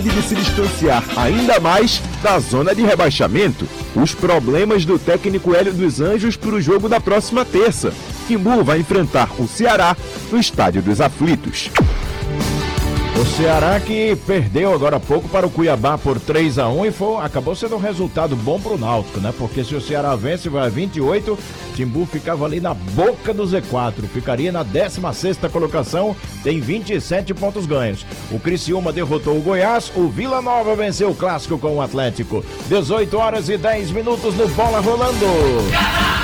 de se distanciar ainda mais da zona de rebaixamento. Os problemas do técnico Hélio dos Anjos para o jogo da próxima terça. Timbu vai enfrentar o Ceará no Estádio dos Aflitos. O Ceará que perdeu agora há pouco para o Cuiabá por 3-1 e acabou sendo um resultado bom para o Náutico, né? Porque se o Ceará vence, vai a 28, Timbu ficava ali na boca do Z4, ficaria na 16ª colocação, tem 27 pontos ganhos. O Criciúma derrotou o Goiás, o Vila Nova venceu o Clássico com o Atlético. 18 horas e 10 minutos no Bola Rolando.